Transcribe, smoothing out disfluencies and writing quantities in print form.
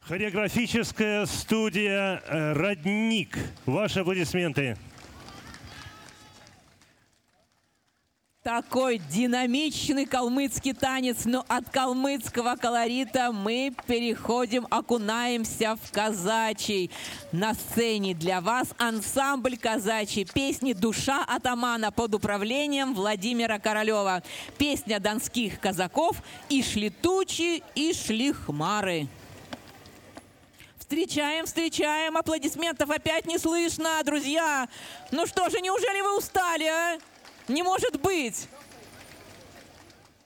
Хореографическая студия «Родник». Ваши аплодисменты. Такой динамичный калмыцкий танец, но от калмыцкого колорита мы переходим, окунаемся в казачий. На сцене для вас ансамбль казачий. Песни «Душа атамана» под управлением Владимира Королева. Песня донских казаков «И шли тучи, и шли хмары». Встречаем, встречаем. Аплодисментов опять не слышно, друзья. Ну что же, неужели вы устали, а? Не может быть!